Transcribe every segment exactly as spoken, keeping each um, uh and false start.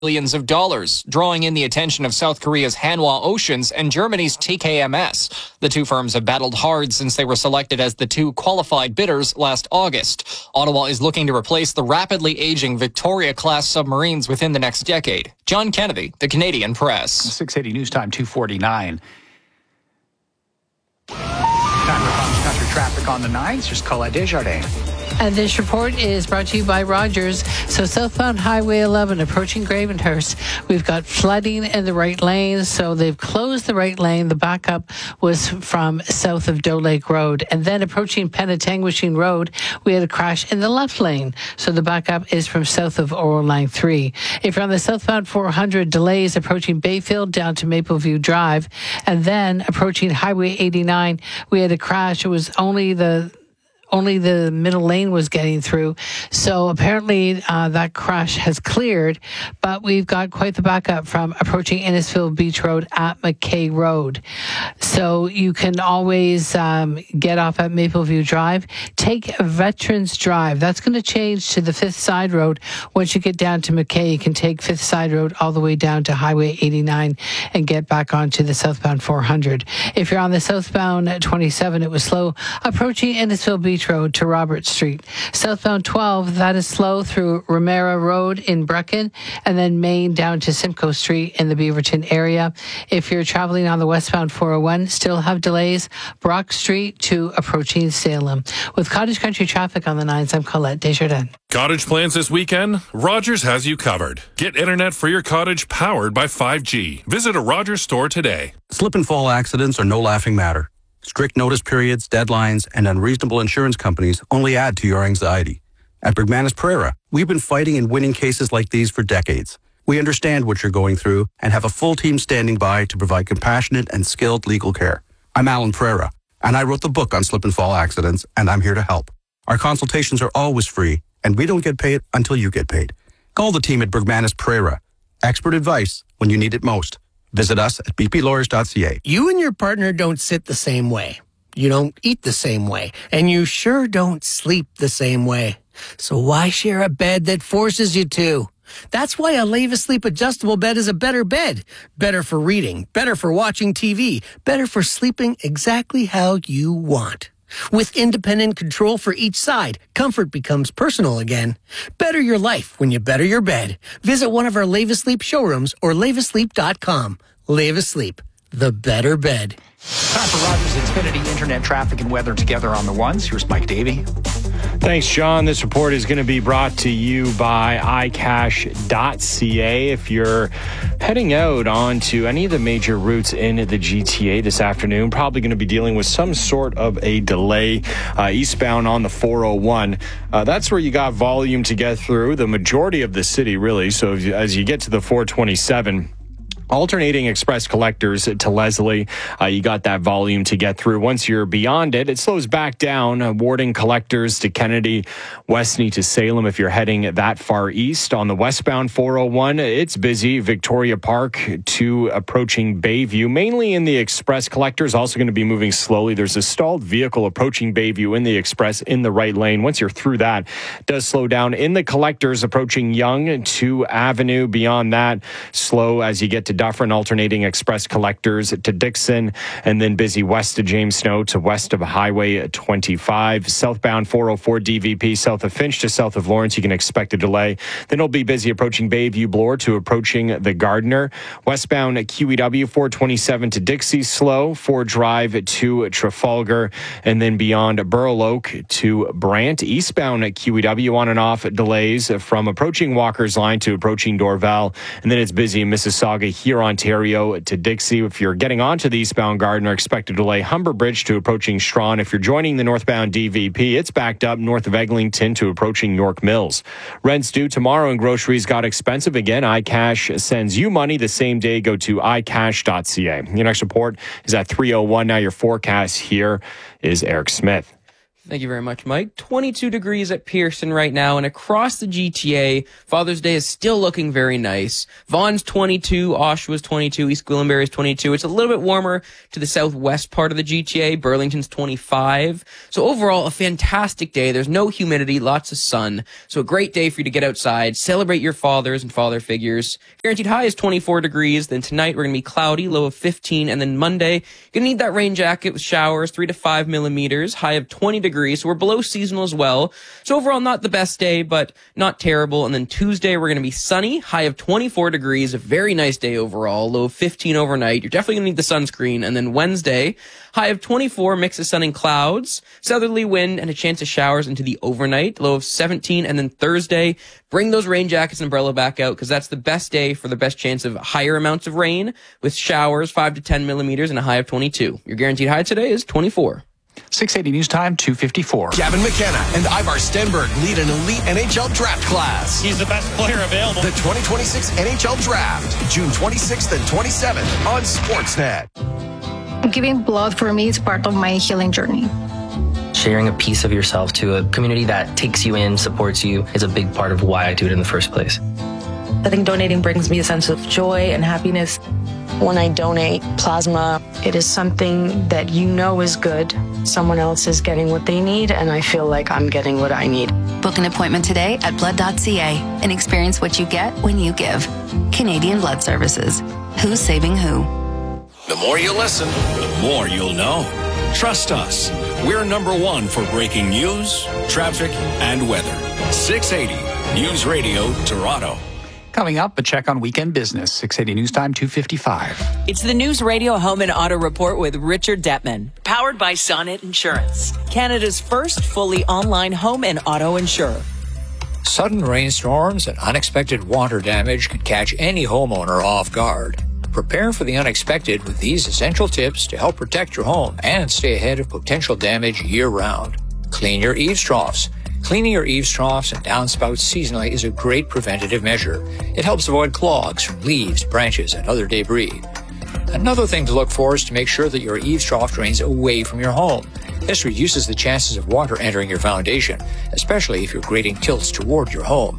billions of dollars, drawing in the attention of South Korea's Hanwha Oceans and Germany's T K M S. The two firms have battled hard since they were selected as the two qualified bidders last August. Ottawa is looking to replace the rapidly aging Victoria-class submarines within the next decade. John Kennedy, The Canadian Press. six eighty News Time, two forty-nine. Time for cross-country traffic on the nines. Just Colette Desjardins. And this report is brought to you by Rogers. So southbound Highway eleven approaching Gravenhurst, we've got flooding in the right lane. So they've closed the right lane. The backup was from south of Doe Lake Road. And then approaching Penetanguishene Road, we had a crash in the left lane. So the backup is from south of Oral Line three. If you're on the southbound four hundred, delays approaching Bayfield down to Mapleview Drive. And then approaching Highway eighty-nine, we had a crash. It was only the Only the middle lane was getting through. So apparently uh, that crash has cleared, but we've got quite the backup from approaching Innisfield Beach Road at McKay Road. So you can always um, get off at Mapleview Drive. Take Veterans Drive. That's going to change to the Fifth Side Road. Once you get down to McKay, you can take Fifth Side Road all the way down to Highway eighty-nine and get back onto the southbound four hundred. If you're on the southbound twenty-seven, it was slow approaching Innisfield Beach Road to Robert Street. Southbound twelve, that is slow through Romero Road in Brechin, and then Main down to Simcoe Street in the Beaverton area. If you're traveling on the westbound four oh one, still have delays. Brock Street to approaching Salem. With Cottage Country traffic on the nines, I'm Colette Desjardins. Cottage plans this weekend? Rogers has you covered. Get internet for your cottage powered by five G. Visit a Rogers store today. Slip and fall accidents are no laughing matter. Strict notice periods, deadlines, and unreasonable insurance companies only add to your anxiety. At Bergmanis Pereira, we've been fighting and winning cases like these for decades. We understand what you're going through and have a full team standing by to provide compassionate and skilled legal care. I'm Alan Pereira, and I wrote the book on slip and fall accidents, and I'm here to help. Our consultations are always free, and we don't get paid until you get paid. Call the team at Bergmanis Pereira. Expert advice when you need it most. Visit us at b p lawyers dot c a. You and your partner don't sit the same way. You don't eat the same way. And you sure don't sleep the same way. So why share a bed that forces you to? That's why a Leva Sleep adjustable bed is a better bed. Better for reading, better for watching T V, better for sleeping exactly how you want. With independent control for each side, comfort becomes personal again. Better your life when you better your bed. Visit one of our Leva Sleep showrooms or leva sleep dot com. Leva Sleep, the better bed. Time for Rogers Xfinity internet traffic and weather together on the ones. Here's Mike Davey. Thanks, John. This report is going to be brought to you by i cash dot c a. If you're heading out onto any of the major routes in the G T A this afternoon, probably going to be dealing with some sort of a delay uh, eastbound on the four oh one. Uh, that's where you got volume to get through the majority of the city, really. So if you, as you get to the four twenty-seven, alternating express collectors to Leslie, uh, you got that volume to get through. Once you're beyond it, it slows back down. Uh, Warden collectors to Kennedy, Westney to Salem if you're heading that far east. On the westbound four oh one, it's busy. Victoria Park to approaching Bayview, mainly in the express collectors. Also going to be moving slowly. There's a stalled vehicle approaching Bayview in the express in the right lane. Once you're through that, it does slow down. In the collectors approaching Yonge to Avenue. Beyond that, slow as you get to Dufferin, alternating express collectors to Dixon, and then busy west of James Snow to west of Highway twenty-five. Southbound four oh four D V P, south of Finch to south of Lawrence, you can expect a delay. Then it'll be busy approaching Bayview Bloor to approaching the Gardiner. Westbound Q E W four twenty-seven to Dixie, slow. Ford Drive to Trafalgar, and then beyond Burloak to Brant. Eastbound Q E W on and off delays from approaching Walker's Line to approaching Dorval, and then it's busy in Mississauga here, Ontario to Dixie. If you're getting onto the eastbound Gardiner, expect a delay. Humber Bridge to approaching Strawn. If you're joining the northbound D V P, it's backed up north of Eglinton to approaching York Mills. Rents due tomorrow and groceries got expensive again. iCash sends you money the same day. Go to i cash dot c a. Your next report is at three oh one. Now your forecast here is Eric Smith. Thank you very much, Mike. twenty-two degrees at Pearson right now, and across the G T A, Father's Day is still looking very nice. Vaughan's twenty-two, Oshawa's twenty-two, East Gwillimbury's twenty-two. It's a little bit warmer to the southwest part of the G T A. Burlington's twenty-five. So overall, a fantastic day. There's no humidity, lots of sun. So a great day for you to get outside, celebrate your fathers and father figures. Guaranteed high is twenty-four degrees. Then tonight, we're going to be cloudy, low of fifteen. And then Monday, you're going to need that rain jacket with showers, three to five millimeters, high of twenty degrees. So we're below seasonal as well. So overall, not the best day, but not terrible. And then Tuesday, we're going to be sunny, high of twenty-four degrees, a very nice day overall, low of fifteen overnight. You're definitely going to need the sunscreen. And then Wednesday, high of twenty-four, mix of sun and clouds, southerly wind, and a chance of showers into the overnight, low of seventeen. And then Thursday, bring those rain jackets and umbrella back out, because that's the best day for the best chance of higher amounts of rain, with showers, five to ten millimeters, and a high of twenty-two. Your guaranteed high today is twenty-four. six eighty News Time, two fifty-four. Gavin McKenna and Ivar Stenberg lead an elite N H L draft class. He's the best player available. The twenty twenty-six N H L Draft, June twenty-sixth and twenty-seventh on Sportsnet. Giving blood for me is part of my healing journey. Sharing a piece of yourself to a community that takes you in, supports you, is a big part of why I do it in the first place. I think donating brings me a sense of joy and happiness. When I donate plasma, it is something that you know is good. Someone else is getting what they need, and I feel like I'm getting what I need. Book an appointment today at blood dot c a and experience what you get when you give. Canadian Blood Services. Who's saving who? The more you listen, the more you'll know. Trust us. We're number one for breaking news, traffic, and weather. six eighty News Radio, Toronto. Coming up, a check on weekend business. six eighty News Time, two fifty-five. It's the News Radio Home and Auto Report with Richard Detman. Powered by Sonnet Insurance. Canada's first fully online home and auto insurer. Sudden rainstorms and unexpected water damage can catch any homeowner off guard. Prepare for the unexpected with these essential tips to help protect your home and stay ahead of potential damage year-round. Clean your eaves troughs. Cleaning your eaves troughs and downspouts seasonally is a great preventative measure. It helps avoid clogs from leaves, branches, and other debris. Another thing to look for is to make sure that your eaves trough drains away from your home. This reduces the chances of water entering your foundation, especially if your grading tilts toward your home.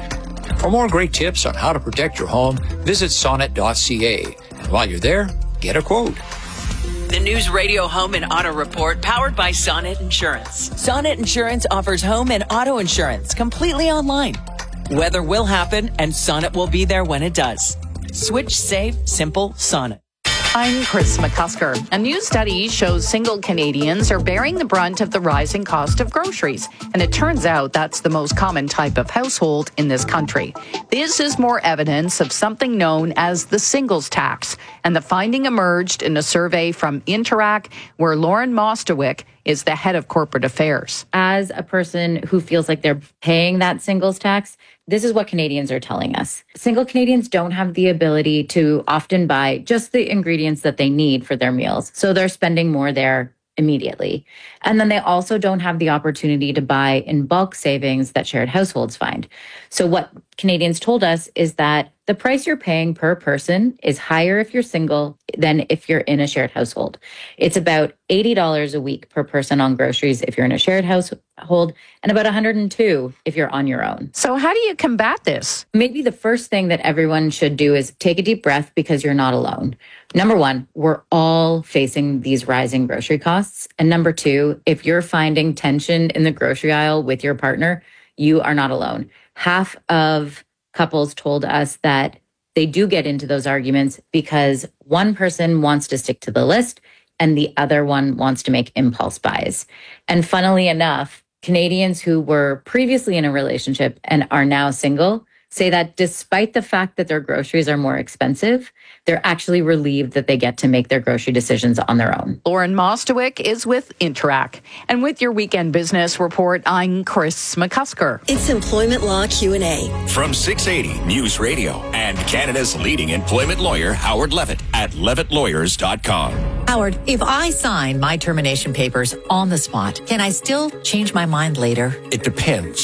For more great tips on how to protect your home, visit sonnet dot c a. And while you're there, get a quote. The News Radio Home and Auto Report, powered by Sonnet Insurance. Sonnet Insurance offers home and auto insurance completely online. Weather will happen, and Sonnet will be there when it does. Switch safe, simple Sonnet. I'm Chris McCusker. A new study shows single Canadians are bearing the brunt of the rising cost of groceries. And it turns out that's the most common type of household in this country. This is more evidence of something known as the singles tax. And the finding emerged in a survey from Interac, where Lauren Mostowick is the head of corporate affairs. As a person who feels like they're paying that singles tax, this is what Canadians are telling us. Single Canadians don't have the ability to often buy just the ingredients that they need for their meals. So they're spending more there immediately. And then they also don't have the opportunity to buy in bulk savings that shared households find. So what Canadians told us is that the price you're paying per person is higher if you're single than if you're in a shared household. It's about eighty dollars a week per person on groceries if you're in a shared household, and about one hundred two dollars if you're on your own. So how do you combat this? Maybe the first thing that everyone should do is take a deep breath, because you're not alone. Number one, we're all facing these rising grocery costs. And number two, if you're finding tension in the grocery aisle with your partner, you are not alone. Half of couples told us that they do get into those arguments because one person wants to stick to the list and the other one wants to make impulse buys. And funnily enough, Canadians who were previously in a relationship and are now single say that despite the fact that their groceries are more expensive, they're actually relieved that they get to make their grocery decisions on their own. Lauren Mostowick is with Interac. And with your Weekend Business Report, I'm Chris McCusker. It's Employment Law Q and A. From six eighty News Radio and Canada's leading employment lawyer, Howard Levitt, at levitt lawyers dot com. Howard, if I sign my termination papers on the spot, can I still change my mind later? It depends.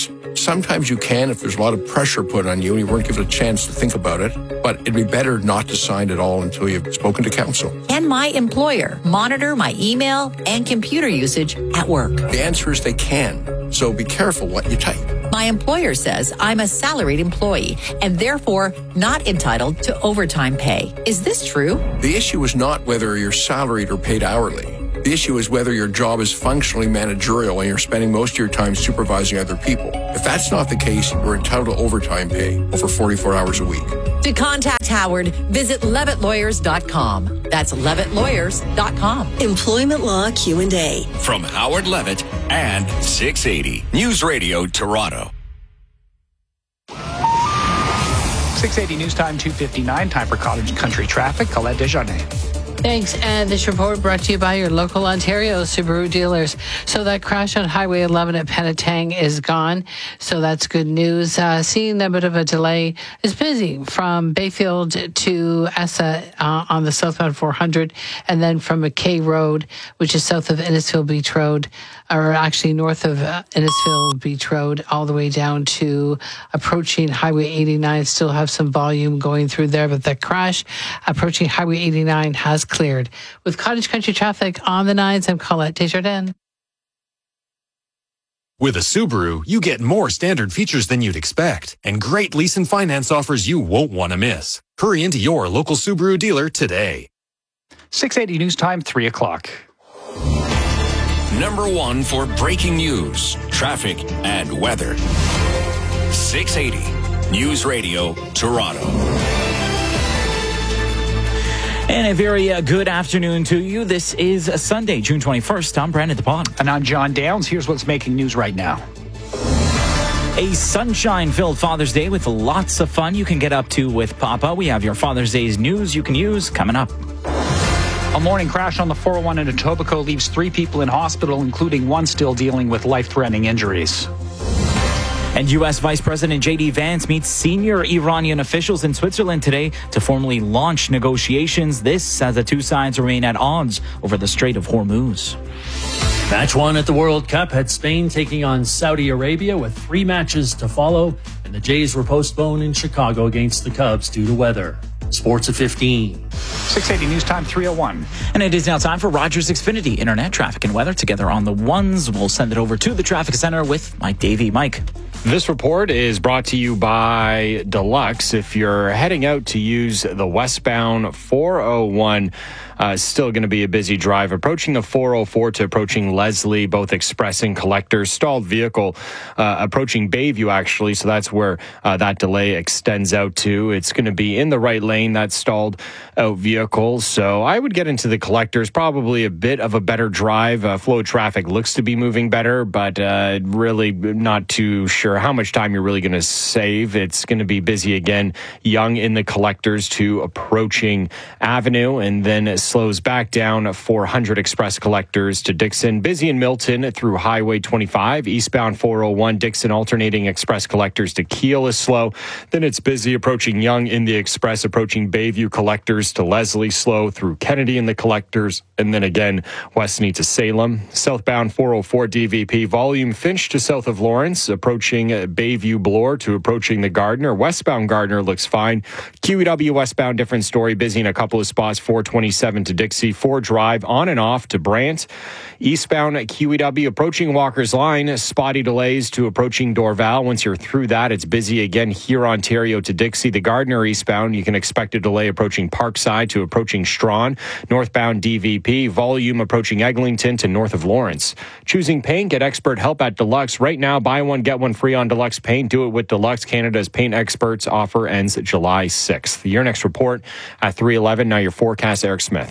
sometimes you can if there's a lot of pressure put on you and you weren't given a chance to think about it. But it'd be better not to sign at all until you've spoken to counsel. Can my employer monitor my email and computer usage at work? The answer is they can. So be careful what you type. My employer says I'm a salaried employee and therefore not entitled to overtime pay. Is this true? The issue is not whether you're salaried or paid hourly. The issue is whether your job is functionally managerial and you're spending most of your time supervising other people. If that's not the case, you're entitled to overtime pay over forty-four hours a week. To contact Howard, visit levitt lawyers dot com. That's levitt lawyers dot com. Employment Law Q and A. From Howard Levitt and six eighty News Radio Toronto. six eighty News Time, two fifty-nine. Time for Cottage Country Traffic. Colette Desjardins. Thanks. And this report brought to you by your local Ontario Subaru dealers. So that crash on Highway eleven at Penetang is gone. So that's good news. Uh, seeing a bit of a delay is busy from Bayfield to Essa uh, on the southbound four hundred, and then from McKay Road, which is south of Innisfil Beach Road, or actually north of uh, Innisfil Beach Road, all the way down to approaching Highway eighty-nine. Still have some volume going through there, but the crash approaching Highway eighty-nine has cleared. With Cottage Country Traffic on the nines, I'm Colette Desjardins. With a Subaru, you get more standard features than you'd expect, and great lease and finance offers you won't want to miss. Hurry into your local Subaru dealer today. six eighty News Time, three o'clock. Number one for breaking news, traffic, and weather. six eighty News Radio Toronto. And a very uh, good afternoon to you. This is Sunday, June twenty-first. I'm Brandon DePont. And I'm John Downs. Here's what's making news right now. A sunshine-filled Father's Day with lots of fun you can get up to with Papa. We have your Father's Day's news you can use coming up. A morning crash on the four oh one in Etobicoke leaves three people in hospital, including one still dealing with life-threatening injuries. And U S Vice President J D Vance meets senior Iranian officials in Switzerland today to formally launch negotiations. This as the two sides remain at odds over the Strait of Hormuz. Match one at the World Cup had Spain taking on Saudi Arabia with three matches to follow, and the Jays were postponed in Chicago against the Cubs due to weather. Sports at fifteen. six eighty News Time, three oh one. And it is now time for Rogers Xfinity Internet Traffic and Weather together on the ones. We'll send it over to the traffic center with Mike Davey. Mike. This report is brought to you by Deluxe. If you're heading out to use the westbound four oh one, uh, still going to be a busy drive. Approaching the four oh four to approaching Leslie, both express and collectors. Stalled vehicle uh, approaching Bayview, actually, so that's where uh, that delay extends out to. It's going to be in the right lane, that stalled out vehicle. So I would get into the collectors. Probably a bit of a better drive. Uh, flow of traffic looks to be moving better, but uh, really not too sure how much time you're really going to save. It's going to be busy again. Young in the collectors to approaching Avenue, and then it slows back down four hundred express collectors to Dixon. Busy in Milton through Highway twenty-five. Eastbound four oh one Dixon alternating express collectors to Keele is slow. Then it's busy approaching Young in the express, approaching Bayview collectors to Leslie, slow through Kennedy in the collectors, and then again Westney to Salem. Southbound four oh four D V P volume Finch to south of Lawrence, approaching Bayview Bloor to approaching the Gardner. Westbound Gardner looks fine. Q E W westbound, different story. Busy in a couple of spots. four twenty-seven to Dixie. four Drive on and off to Brant. Eastbound Q E W approaching Walker's Line. Spotty delays to approaching Dorval. Once you're through that, it's busy again here, Ontario to Dixie. The Gardner eastbound, you can expect a delay approaching Parkside to approaching Strawn. Northbound D V P volume approaching Eglinton to north of Lawrence. Choosing paint, get expert help at Deluxe. Right now, buy one, get one free on Deluxe Paint. Do it with Deluxe. Canada's paint experts. Offer ends July sixth. Your next report at three eleven. Now your forecast, Eric Smith.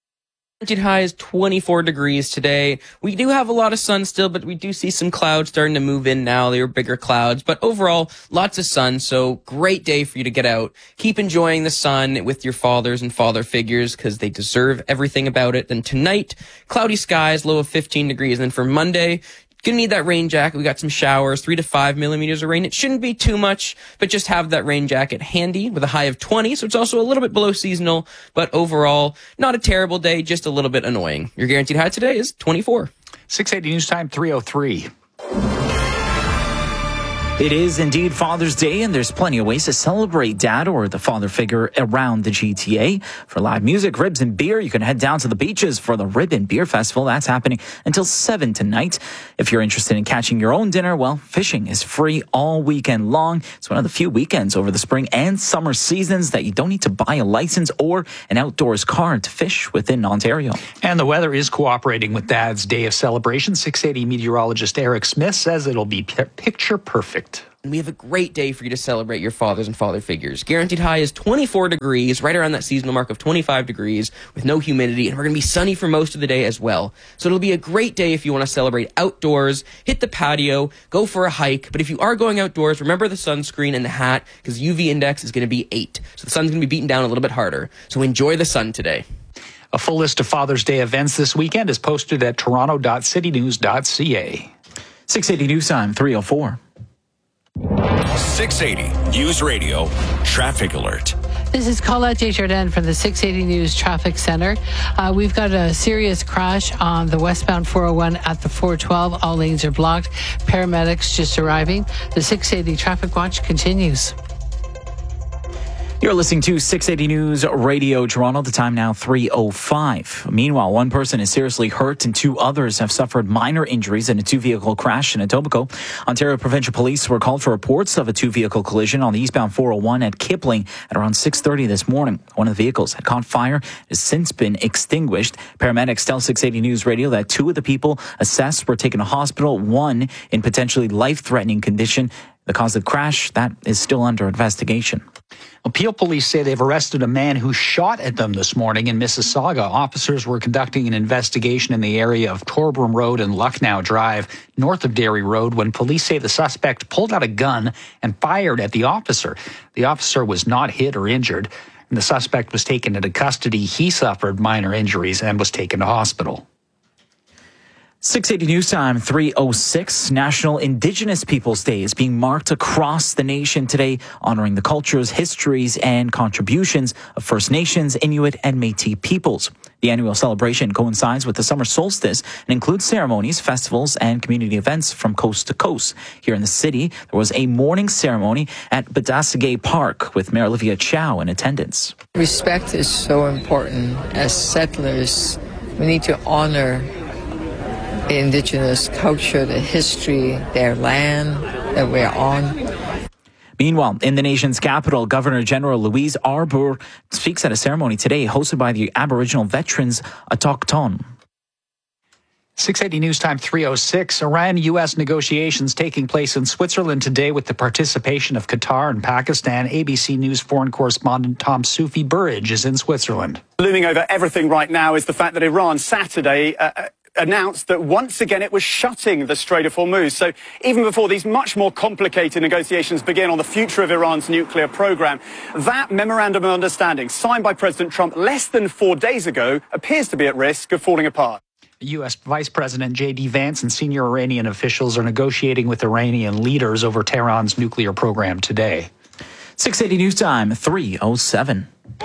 High is twenty-four degrees today. We do have a lot of sun still, but we do see some clouds starting to move in now. They are bigger clouds, but overall, lots of sun. So great day for you to get out. Keep enjoying the sun with your fathers and father figures because they deserve everything about it. Then tonight, cloudy skies, low of fifteen degrees. And then for Monday, gonna need that rain jacket. We got some showers, three to five millimeters of rain. It shouldn't be too much, but just have that rain jacket handy with a high of twenty. So it's also a little bit below seasonal, but overall, not a terrible day, just a little bit annoying. Your guaranteed high today is twenty-four. six eighty News Time, three oh three. It is indeed Father's Day, and there's plenty of ways to celebrate Dad or the father figure around the G T A. For live music, ribs, and beer, you can head down to the beaches for the Rib and Beer Festival. That's happening until seven tonight. If you're interested in catching your own dinner, well, fishing is free all weekend long. It's one of the few weekends over the spring and summer seasons that you don't need to buy a license or an outdoors card to fish within Ontario. And the weather is cooperating with Dad's Day of Celebration. six eighty meteorologist Eric Smith says it'll be p- picture perfect. And we have a great day for you to celebrate your fathers and father figures. Guaranteed high is twenty-four degrees, right around that seasonal mark of twenty-five degrees, with no humidity, and we're going to be sunny for most of the day as well. So it'll be a great day if you want to celebrate outdoors, hit the patio, go for a hike. But if you are going outdoors, remember the sunscreen and the hat, because U V index is going to be eight. So the sun's going to be beaten down a little bit harder. So enjoy the sun today. A full list of Father's Day events this weekend is posted at toronto dot city news dot c a. six eighty News Time, three oh four. six eighty News Radio Traffic Alert. This is Colette Desjardins from the six eighty News Traffic Center. Uh, we've got a serious crash on the westbound four oh one at the four twelve. All lanes are blocked. Paramedics just arriving. The six eighty Traffic Watch continues. You're listening to six eighty News Radio Toronto. The time now three oh five. Meanwhile, one person is seriously hurt and two others have suffered minor injuries in a two-vehicle crash in Etobicoke. Ontario Provincial Police were called for reports of a two-vehicle collision on the eastbound four oh one at Kipling at around six thirty this morning. One of the vehicles had caught fire and has since been extinguished. Paramedics tell six eighty News Radio that two of the people assessed were taken to hospital, one in potentially life-threatening condition. The cause of the crash, that is still under investigation. Well, Peel police say they've arrested a man who shot at them this morning in Mississauga. Officers were conducting an investigation in the area of Torbram Road and Lucknow Drive, north of Dairy Road, when police say the suspect pulled out a gun and fired at the officer. The officer was not hit or injured, and the suspect was taken into custody. He suffered minor injuries and was taken to hospital. six eighty News Time, three oh six. National Indigenous Peoples Day is being marked across the nation today, honoring the cultures, histories, and contributions of First Nations, Inuit, and Métis peoples. The annual celebration coincides with the summer solstice and includes ceremonies, festivals, and community events from coast to coast. Here in the city, there was a morning ceremony at Badasagay Park with Mayor Olivia Chow in attendance. Respect is so important. As settlers, we need to honor the Indigenous culture, the history, their land that we're on. Meanwhile, in the nation's capital, Governor General Louise Arbour speaks at a ceremony today hosted by the Aboriginal Veterans Autochthone. six eighty News Time, three oh six. Iran-U S negotiations taking place in Switzerland today with the participation of Qatar and Pakistan. A B C News foreign correspondent Tom Sufi Burridge is in Switzerland. Looming over everything right now is the fact that Iran Saturday uh, announced that once again it was shutting the Strait of Hormuz. So even before these much more complicated negotiations begin on the future of Iran's nuclear program, that memorandum of understanding signed by President Trump less than four days ago appears to be at risk of falling apart. U S Vice President J D Vance and senior Iranian officials are negotiating with Iranian leaders over Tehran's nuclear program today. six eighty News Time, three oh seven.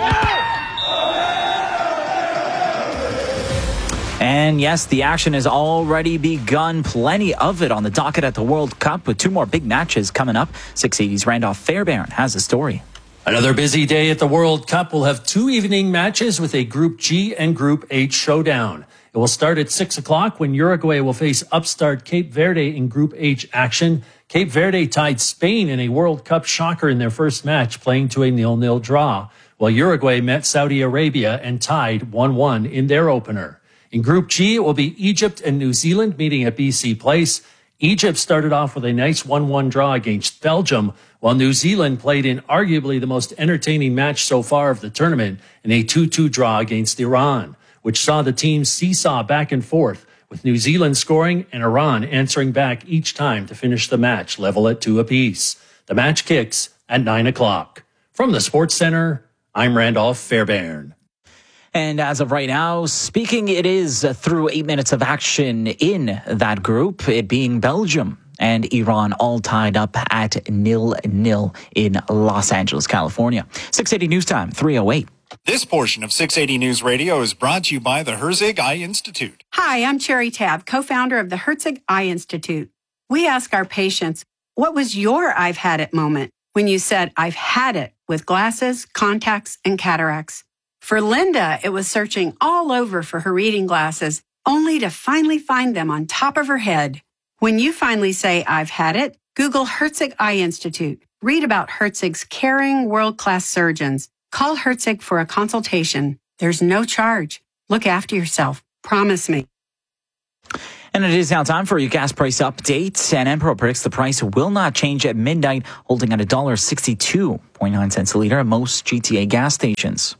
And yes, the action has already begun. Plenty of it on the docket at the World Cup with two more big matches coming up. six eighty's Randolph Fairbairn has a story. Another busy day at the World Cup. We'll have two evening matches with a Group G and Group H showdown. It will start at six o'clock when Uruguay will face upstart Cape Verde in Group H action. Cape Verde tied Spain in a World Cup shocker in their first match, playing to a nil nil draw, while Uruguay met Saudi Arabia and tied one one in their opener. In Group G, it will be Egypt and New Zealand meeting at B C Place. Egypt started off with a nice one one draw against Belgium, while New Zealand played in arguably the most entertaining match so far of the tournament in a two two draw against Iran, which saw the teams seesaw back and forth, with New Zealand scoring and Iran answering back each time to finish the match level at two apiece. The match kicks at nine o'clock. From the Sports Center, I'm Randolph Fairbairn. And as of right now, speaking, it is through eight minutes of action in that group, it being Belgium and Iran all tied up at nil nil in Los Angeles, California. six eighty News Time, three oh eight. This portion of six eighty News Radio is brought to you by the Herzig Eye Institute. Hi, I'm Cherry Tabb, co-founder of the Herzig Eye Institute. We ask our patients, What was your I've had it moment when you said, I've had it with glasses, contacts, and cataracts? For Linda, it was searching all over for her reading glasses, only to finally find them on top of her head. When you finally say, I've had it, Google Herzig Eye Institute. Read about Herzig's caring, world-class surgeons. Call Herzig for a consultation. There's no charge. Look after yourself. Promise me. And it is now time for your gas price update. And Empro predicts the price will not change at midnight, holding at one dollar sixty-two and ninety-nine cents a litre at most G T A gas stations.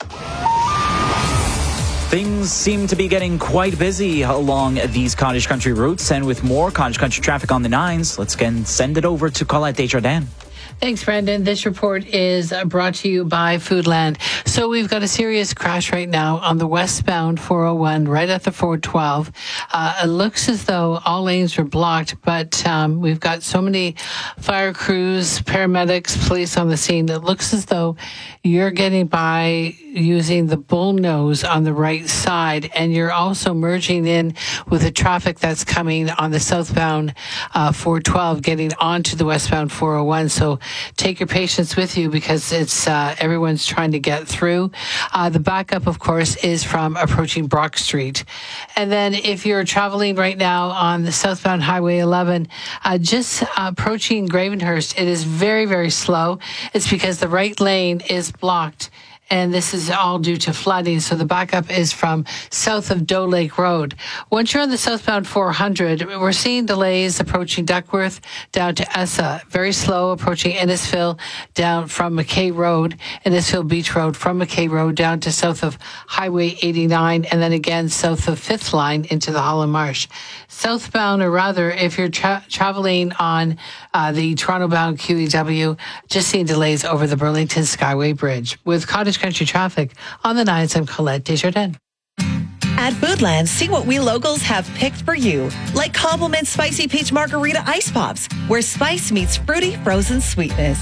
Things seem to be getting quite busy along these Cottage Country routes, and with more Cottage Country traffic on the nines, let's again send it over to Colette Desjardins. Thanks, Brandon. This report is brought to you by Foodland. So we've got a serious crash right now on the westbound four oh one, right at the four twelve. Uh, it looks as though all lanes are blocked, but um, we've got so many fire crews, paramedics, police on the scene. It looks as though you're getting by using the bullnose on the right side, and you're also merging in with the traffic that's coming on the southbound uh, four twelve, getting onto the westbound four oh one. So take your patience with you because it's uh, everyone's trying to get through. Uh, the backup, of course, is from approaching Brock Street. And then if you're traveling right now on the southbound Highway eleven, uh, just uh, approaching Gravenhurst, it is very, very slow. It's because the right lane is blocked. And this is all due to flooding. So the backup is from south of Doe Lake Road. Once you're on the southbound four hundred, we're seeing delays approaching Duckworth down to Essa. Very slow approaching Innisfil down from McKay Road, Innisfil Beach Road from McKay Road down to south of Highway eighty-nine, and then again south of Fifth Line into the Holland Marsh. Southbound, or rather, if you're tra- traveling on uh, the Toronto-bound Q E W, just seeing delays over the Burlington Skyway Bridge. With Cottage Country traffic on the nines, I'm Colette Desjardins. At Foodland, see what we locals have picked for you. Like Compliment Spicy Peach Margarita Ice Pops, where spice meets fruity frozen sweetness.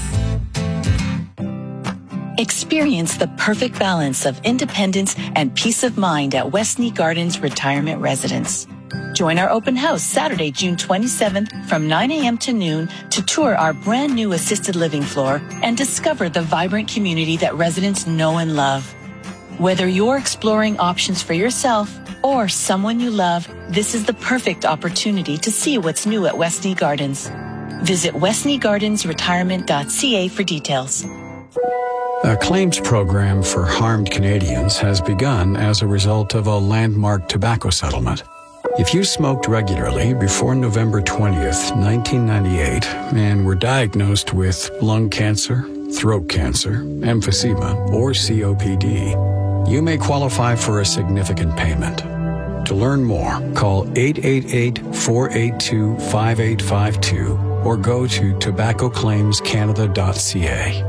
Experience the perfect balance of independence and peace of mind at Westney Gardens Retirement Residence. Join our open house Saturday, June twenty-seventh from nine a.m. to noon to tour our brand new assisted living floor and discover the vibrant community that residents know and love. Whether you're exploring options for yourself or someone you love, this is the perfect opportunity to see what's new at Westney Gardens. Visit westney gardens retirement dot c a for details. A claims program for harmed Canadians has begun as a result of a landmark tobacco settlement. If you smoked regularly before November twentieth, nineteen ninety-eight, and were diagnosed with lung cancer, throat cancer, emphysema, or C O P D, you may qualify for a significant payment. To learn more, call eight eight eight, four eight two, five eight five two or go to tobacco claims canada dot c a.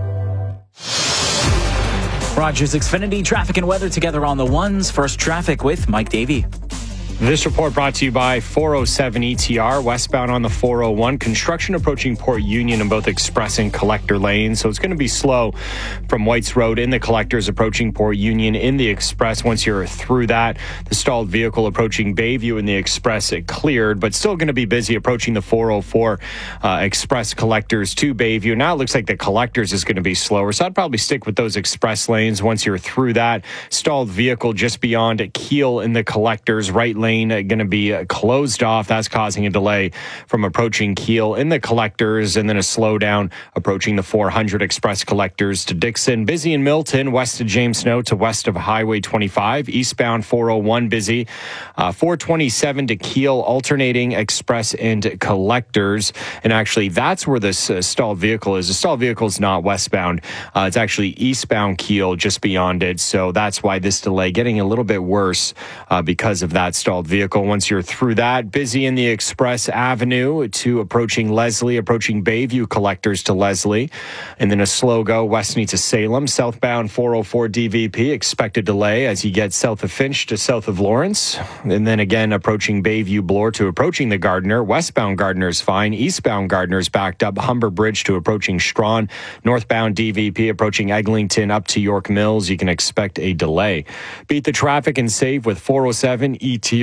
Rogers Xfinity traffic and weather together on the ones. First traffic with Mike Davey. This report brought to you by four oh seven E T R, westbound on the four oh one. Construction approaching Port Union in both express and collector lanes. So it's going to be slow from Whites Road in the collectors approaching Port Union in the express. Once you're through that, the stalled vehicle approaching Bayview in the express, it cleared, but still going to be busy approaching the four oh four uh, express collectors to Bayview. Now it looks like the collectors is going to be slower. So I'd probably stick with those express lanes once you're through that. Stalled vehicle just beyond Kiel in the collectors, right lane going to be closed off. That's causing a delay from approaching Kiel in the collectors, and then a slowdown approaching the four hundred express collectors to Dixon. Busy in Milton, west of James Snow to west of Highway twenty-five. Eastbound four oh one busy. Uh, four twenty-seven to Kiel, alternating express and collectors. And actually, that's where this uh, stalled vehicle is. The stalled vehicle is not westbound. Uh, it's actually eastbound Kiel, just beyond it. So that's why this delay getting a little bit worse uh, because of that stalled vehicle. Once you're through that, busy in the Express Avenue to approaching Leslie, approaching Bayview collectors to Leslie, and then a slow go Westney to Salem. Southbound four oh four D V P, expected delay as you get south of Finch to south of Lawrence, and then again approaching Bayview Bloor to approaching the Gardiner. Westbound Gardiner is fine. Eastbound Gardiner is backed up. Humber Bridge to approaching Strawn. Northbound D V P approaching Eglinton up to York Mills. You can expect a delay. Beat the traffic and save with four oh seven E T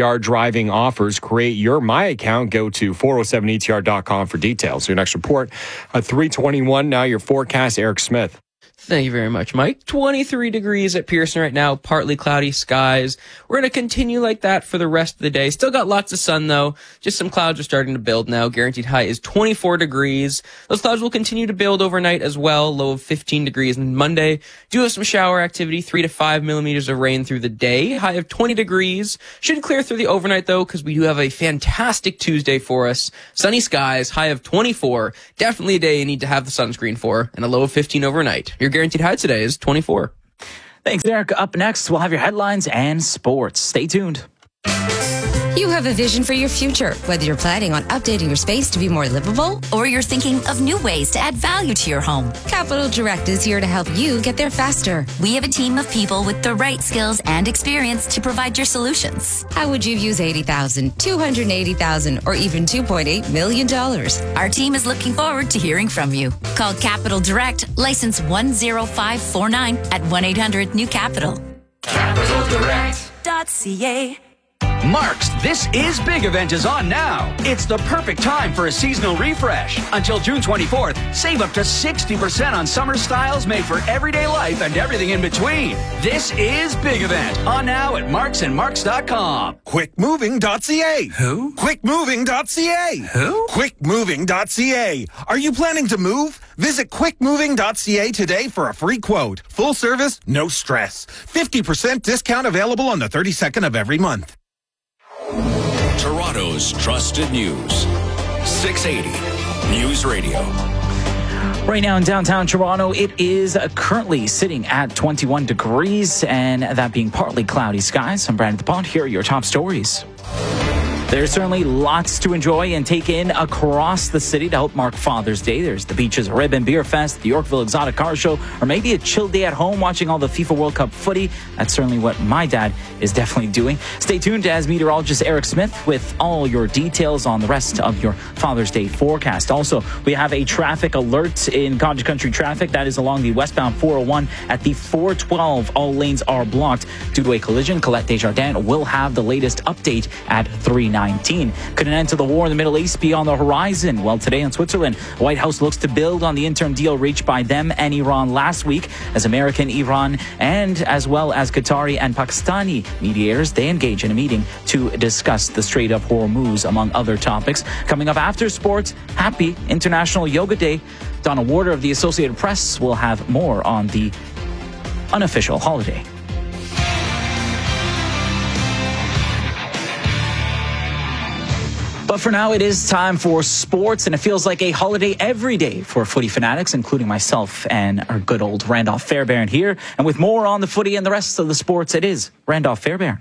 R driving offers. Create your My Account. Go to four oh seven E T R dot com for details. Your next report at three twenty-one. Now your forecast, Eric Smith. Thank you very much, Mike. twenty-three degrees at Pearson right now, partly cloudy skies. We're going to continue like that for the rest of the day. Still got lots of sun, though. Just some clouds are starting to build now. Guaranteed high is twenty-four degrees. Those clouds will continue to build overnight as well. Low of fifteen degrees. And Monday, do have some shower activity, three to five millimeters of rain through the day. High of twenty degrees. Should clear through the overnight, though, because we do have a fantastic Tuesday for us. Sunny skies, high of twenty-four. Definitely a day you need to have the sunscreen for. And a low of fifteen overnight. Your guaranteed high today is twenty-four. Thanks, Eric. Up next, we'll have your headlines and sports. Stay tuned. You have a vision for your future, whether you're planning on updating your space to be more livable or you're thinking of new ways to add value to your home. Capital Direct is here to help you get there faster. We have a team of people with the right skills and experience to provide your solutions. How would you use eighty thousand dollars, two hundred eighty thousand dollars, or even two point eight million dollars? Our team is looking forward to hearing from you. Call Capital Direct, license one zero five four nine at one eight hundred new capital. capital direct dot c a. Mark's This Is Big event is on now. It's the perfect time for a seasonal refresh. Until June twenty-fourth, save up to sixty percent on summer styles made for everyday life and everything in between. This Is Big event on now at marks and marks dot com. quick moving dot c a. Who? quick moving dot c a. Who? quick moving dot c a. Are you planning to move? Visit quick moving dot c a today for a free quote. Full service, no stress. fifty percent discount available on the thirty-second of every month. Toronto's trusted news. six eighty News Radio. Right now in downtown Toronto, it is currently sitting at twenty-one degrees, and that being partly cloudy skies. I'm Brandon DuPont. Here are your top stories. There's certainly lots to enjoy and take in across the city to help mark Father's Day. There's the Beaches Rib and Beer Fest, the Yorkville Exotic Car Show, or maybe a chill day at home watching all the FIFA World Cup footy. That's certainly what my dad is definitely doing. Stay tuned as meteorologist Eric Smith with all your details on the rest of your Father's Day forecast. Also, we have a traffic alert in Cottage Country traffic. That is along the westbound four oh one at the four twelve. All lanes are blocked due to a collision. Colette Desjardins will have the latest update at three nineteen. Could an end to the war in the Middle East be on the horizon? Well, today in Switzerland, the White House looks to build on the interim deal reached by them and Iran last week as American, Iran, and as well as Qatari and Pakistani mediators, they engage in a meeting to discuss the Strait of Hormuz, among other topics. Coming up after sports, happy International Yoga Day. Donna Warder of the Associated Press will have more on the unofficial holiday. But for now, it is time for sports, and it feels like a holiday every day for footy fanatics, including myself and our good old Randolph Fairbairn here. And with more on the footy and the rest of the sports, it is Randolph Fairbairn.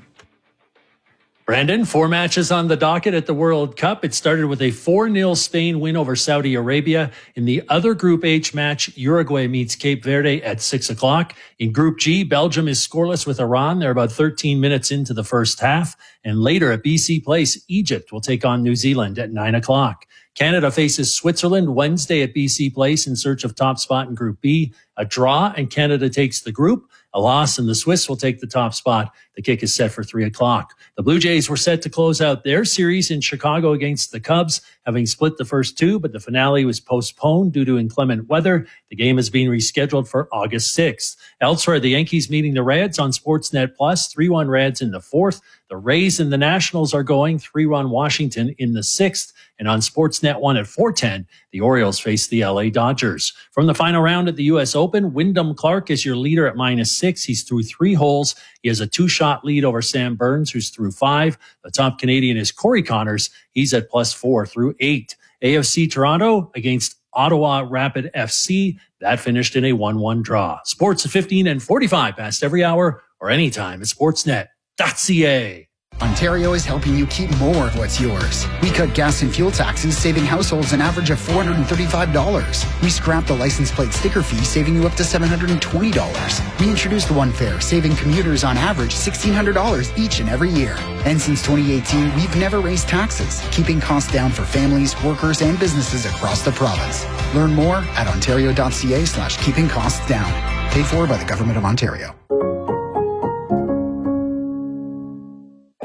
Brandon, four matches on the docket at the World Cup. It started with a four nil Spain win over Saudi Arabia. In the other Group H match, Uruguay meets Cape Verde at six o'clock. In Group G, Belgium is scoreless with Iran. They're about thirteen minutes into the first half. And later at B C Place, Egypt will take on New Zealand at nine o'clock. Canada faces Switzerland Wednesday at B C Place in search of top spot in Group B. A draw and Canada takes the group. A loss and the Swiss will take the top spot. The kick is set for three o'clock. The Blue Jays were set to close out their series in Chicago against the Cubs, having split the first two, but the finale was postponed due to inclement weather. The game is being rescheduled for August sixth. Elsewhere, the Yankees meeting the Reds on Sportsnet Plus, three one Reds in the fourth. The Rays and the Nationals are going three one Washington in the sixth. And on Sportsnet one at four ten, the Orioles face the L A Dodgers. From the final round at the U S Open, Wyndham Clark is your leader at minus six. He's through three holes. He has a two-shot lead over Sam Burns, who's through five. The top Canadian is Corey Connors. He's at plus four through eight. A F C Toronto against Ottawa Rapid F C. That finished in a one one draw. Sports at fifteen and forty-five past every hour or anytime at sportsnet dot c a. Ontario is helping you keep more of what's yours. We cut gas and fuel taxes, saving households an average of four hundred thirty-five dollars. We scrapped the license plate sticker fee, saving you up to seven hundred twenty dollars. We introduced One Fare, saving commuters on average sixteen hundred dollars each and every year. And since twenty eighteen, we've never raised taxes, keeping costs down for families, workers, and businesses across the province. Learn more at ontario dot c a slash keeping costs down. Paid for by the Government of Ontario.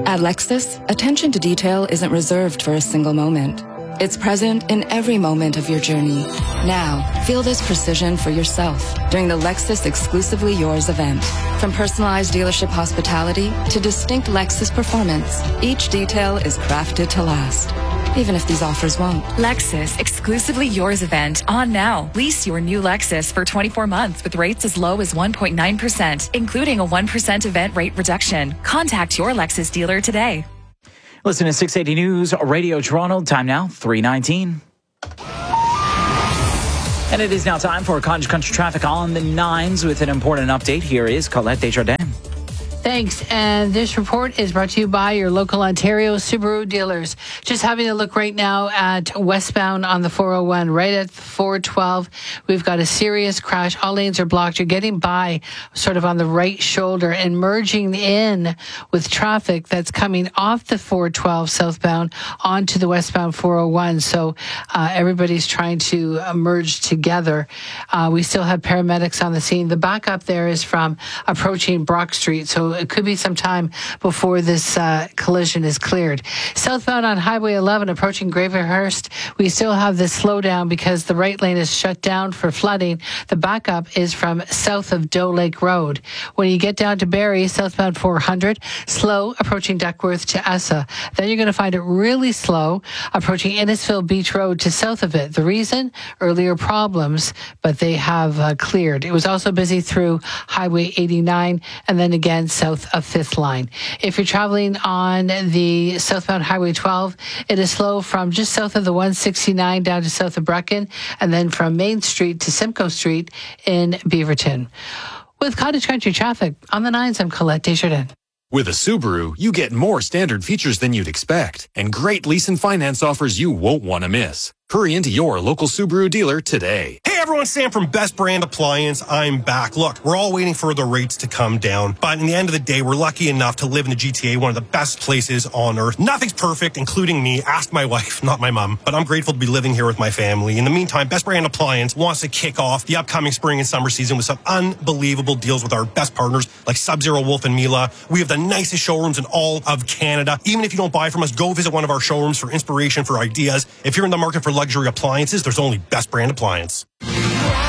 At Lexus, attention to detail isn't reserved for a single moment. It's present in every moment of your journey. Now, feel this precision for yourself during the Lexus Exclusively Yours event. From personalized dealership hospitality to distinct Lexus performance, each detail is crafted to last, even if these offers won't. Lexus Exclusively Yours event on now. Lease your new Lexus for twenty-four months with rates as low as one point nine percent, including a one percent event rate reduction. Contact your Lexus dealer today. Listen to six eighty News Radio Toronto. Time now, three nineteen. And it is now time for Cottage Country traffic on the nines with an important update. Here is Colette Desjardins. Thanks. And this report is brought to you by your local Ontario Subaru dealers. Just having a look right now at westbound on the four oh one, right at four twelve. We've got a serious crash. All lanes are blocked. You're getting by sort of on the right shoulder and merging in with traffic that's coming off the four twelve southbound onto the westbound four oh one. So uh, everybody's trying to uh, merge together. Uh, we still have paramedics on the scene. The backup there is from approaching Brock Street. So it could be some time before this uh, collision is cleared. Southbound on Highway eleven approaching Gravenhurst, we still have this slowdown because the right lane is shut down for flooding. The backup is from south of Doe Lake Road. When you get down to Barrie, southbound four hundred, slow approaching Duckworth to Essa. Then you're going to find it really slow approaching Innisfil Beach Road to south of it. The reason? Earlier problems, but they have uh, cleared. It was also busy through Highway eighty-nine and then again south of Fifth Line. If you're traveling on the southbound Highway twelve, it is slow from just south of the one sixty-nine down to south of Brecken, and then from Main Street to Simcoe Street in Beaverton. With Cottage Country traffic on the nines, I'm Colette Desjardins. With a Subaru, you get more standard features than you'd expect and great lease and finance offers you won't want to miss. Hurry into your local Subaru dealer today. Hey everyone, Sam from Best Brand Appliance. I'm back. Look, we're all waiting for the rates to come down, but in the end of the day, we're lucky enough to live in the G T A, one of the best places on earth. Nothing's perfect, including me. Ask my wife, not my mom, but I'm grateful to be living here with my family. In the meantime, Best Brand Appliance wants to kick off the upcoming spring and summer season with some unbelievable deals with our best partners like Sub-Zero, Wolf, and Mila. We have the nicest showrooms in all of Canada. Even if you don't buy from us, go visit one of our showrooms for inspiration, for ideas. If you're in the market for luxury appliances, there's only Best Brand Appliance.